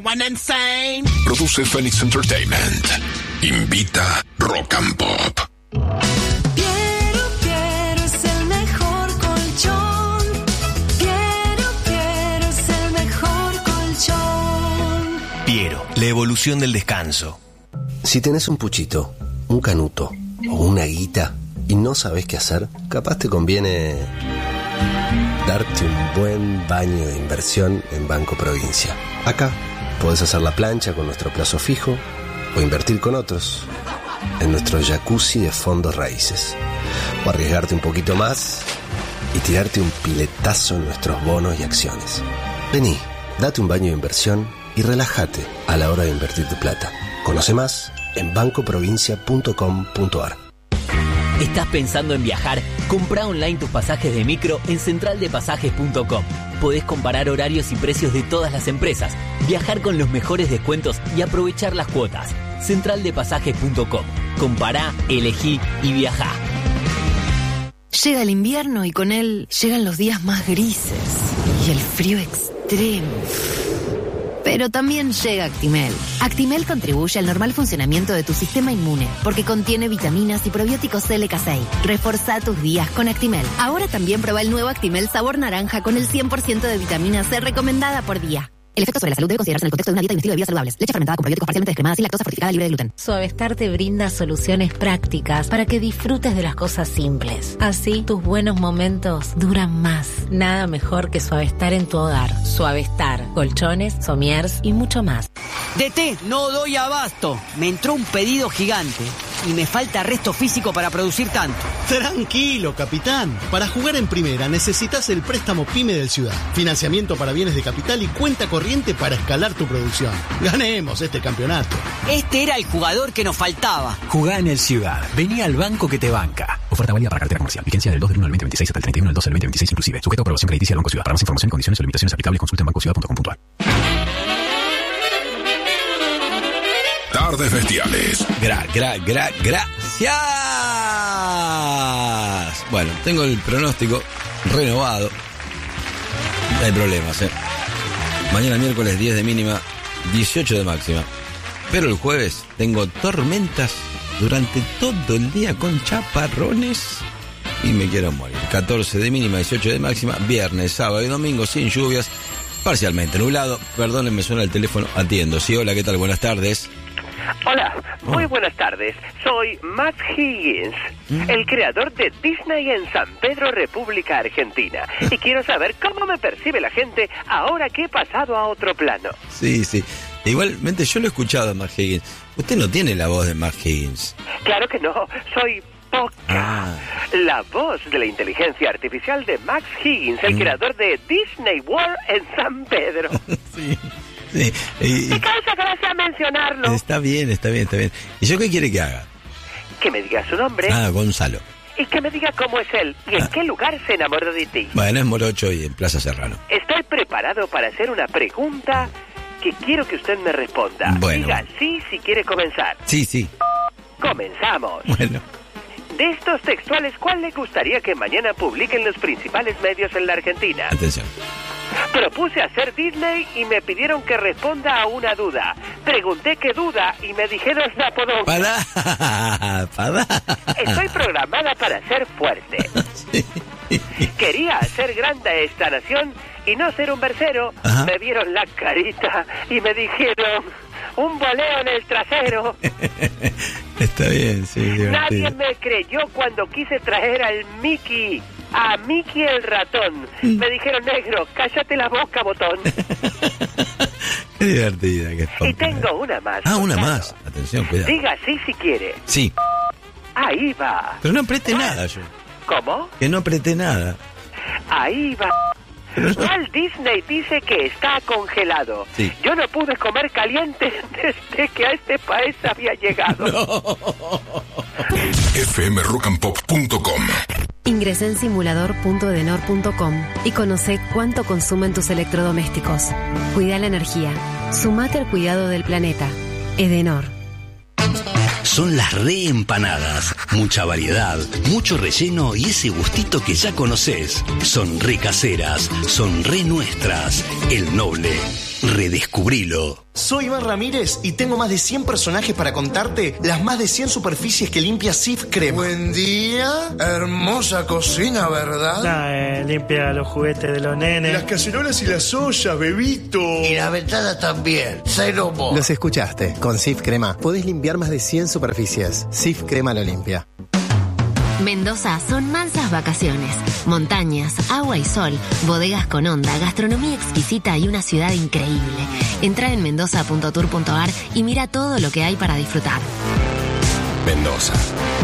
One insane. Produce Phoenix Entertainment. Invita Rock and Pop. Piero es el mejor colchón. Piero es el mejor colchón. Piero, la evolución del descanso. Si tenés un puchito, un canuto o una guita y no sabés qué hacer, capaz te conviene darte un buen baño de inversión en Banco Provincia. Acá podés hacer la plancha con nuestro plazo fijo o invertir con otros en nuestro jacuzzi de fondos raíces. O arriesgarte un poquito más y tirarte un piletazo en nuestros bonos y acciones. Vení, date un baño de inversión y relájate a la hora de invertir tu plata. Conoce más en bancoprovincia.com.ar. ¿Estás pensando en viajar? Comprá online tus pasajes de micro en centraldepasajes.com. Podés comparar horarios y precios de todas las empresas, viajar con los mejores descuentos y aprovechar las cuotas. Centraldepasajes.com. Compará, elegí y viajá. Llega el invierno y con él llegan los días más grises y el frío extremo. Pero también llega Actimel. Actimel contribuye al normal funcionamiento de tu sistema inmune porque contiene vitaminas y probióticos LK6. Reforzá tus días con Actimel. Ahora también prueba el nuevo Actimel sabor naranja con el 100% de vitamina C recomendada por día. El efecto sobre la salud debe considerarse en el contexto de una dieta y un estilo de vida saludables. Leche fermentada con probióticos parcialmente descremada sin lactosa, fortificada, libre de gluten. Suavestar te brinda soluciones prácticas para que disfrutes de las cosas simples. Así, tus buenos momentos duran más. Nada mejor que Suavestar en tu hogar. Suavestar, colchones, somiers y mucho más. DT, no doy abasto. Me entró un pedido gigante y me falta resto físico para producir tanto. Tranquilo, capitán. Para jugar en primera necesitas el préstamo PYME del Ciudad. Financiamiento para bienes de capital y cuenta corriente para escalar tu producción. Ganemos este campeonato. Este era el jugador que nos faltaba. Jugá en el Ciudad. Vení al banco que te banca. Oferta válida para cartera comercial. Vigencia del 2 del 1 al 2026 hasta el 31 del 12 del 2026 inclusive. Sujeto a aprobación crediticia del Banco Ciudad. Para más información y condiciones o limitaciones aplicables consulta en bancociudad.com.ar. Tardes Bestiales. Gracias. Bueno, tengo el pronóstico renovado. No hay problemas, Mañana miércoles 10 de mínima, 18 de máxima. Pero el jueves tengo tormentas durante todo el día con chaparrones y me quiero morir. 14 de mínima, 18 de máxima. Viernes, sábado y domingo sin lluvias. Parcialmente nublado. Perdonen, me suena el teléfono. Atiendo. Sí, hola, ¿qué tal? Buenas tardes. Hola, muy buenas tardes. Soy Max Higgins, el creador de Disney en San Pedro, República Argentina. Y quiero saber cómo me percibe la gente ahora que he pasado a otro plano. Sí. Igualmente yo lo he escuchado a Max Higgins. Usted no tiene la voz de Max Higgins. Claro que no, soy Poca, la voz de la inteligencia artificial de Max Higgins, el creador de Disney World en San Pedro. Sí. Me causa gracia mencionarlo. Está bien. ¿Y yo qué quiere que haga? Que me diga su nombre. Gonzalo. Y que me diga cómo es él y en qué lugar se enamoró de ti. Bueno, es Morocho y en Plaza Serrano. Estoy preparado para hacer una pregunta que quiero que usted me responda. Bueno. Diga sí si quiere comenzar. Sí. Comenzamos. Bueno. De estos textuales, ¿cuál le gustaría que mañana publiquen los principales medios en la Argentina? Atención. Propuse hacer Disney y me pidieron que responda a una duda. Pregunté qué duda y me dijeron Napodón. Pará. Estoy programada para ser fuerte. Sí. Quería hacer grande esta nación y no ser un versero. Ajá. Me vieron la carita y me dijeron un boleo en el trasero. Está bien, sí. Divertido. Nadie me creyó cuando quise traer al Mickey. A Mickey el ratón. Me dijeron, negro, cállate la boca, botón. Qué divertida que es. Y tengo una más. Una más. Atención, cuidado. Diga sí si quiere. Sí. Ahí va. Pero no apreté nada yo. ¿Cómo? Que no apreté nada. Ahí va. Walt Disney dice que está congelado. Sí. Yo no pude comer caliente desde que a este país había llegado. No. fmrockandpop.com. Ingresé en simulador.edenor.com y conoce cuánto consumen tus electrodomésticos. Cuida la energía. Sumate al cuidado del planeta. Edenor. Son las reempanadas. Mucha variedad, mucho relleno y ese gustito que ya conoces. Son re caseras, son re nuestras. El Noble. Redescubrilo. Soy Iván Ramírez y tengo más de 100 personajes para contarte las más de 100 superficies que limpia Cif Crema. Buen día, hermosa cocina, ¿verdad? Limpia los juguetes de los nenes. Las cacerolas y las ollas, bebito. Y la ventana también, cero mo. Los escuchaste, con Cif Crema podés limpiar más de 100 superficies. Cif Crema lo limpia. Mendoza son mansas vacaciones, montañas, agua y sol, bodegas con onda, gastronomía exquisita y una ciudad increíble. Entra en mendoza.tour.ar y mira todo lo que hay para disfrutar. Mendoza.